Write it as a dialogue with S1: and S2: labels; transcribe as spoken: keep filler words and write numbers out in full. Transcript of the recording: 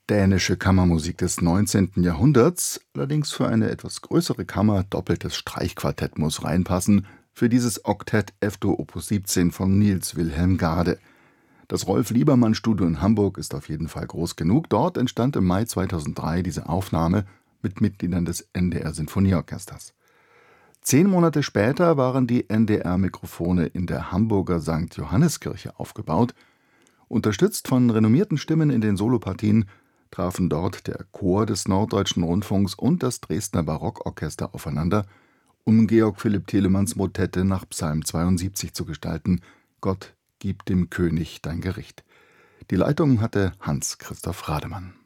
S1: Dänische Kammermusik des neunzehnten Jahrhunderts, allerdings für eine etwas größere Kammer doppeltes Streichquartett muss reinpassen, für dieses Oktett F-Dur Opus siebzehn von Niels Wilhelm Gade. Das Rolf-Liebermann-Studio in Hamburg ist auf jeden Fall groß genug. Dort entstand im Mai zweitausenddrei diese Aufnahme mit Mitgliedern des N D R-Sinfonieorchesters. Zehn Monate später waren die N D R-Mikrofone in der Hamburger Sankt Johanniskirche aufgebaut. Unterstützt von renommierten Stimmen in den Solopartien trafen dort der Chor des Norddeutschen Rundfunks und das Dresdner Barockorchester aufeinander, um Georg Philipp Telemanns Motette nach Psalm zweiundsiebzig zu gestalten: Gott, gib dem König dein Gericht. Die Leitung hatte Hans Christoph Rademann.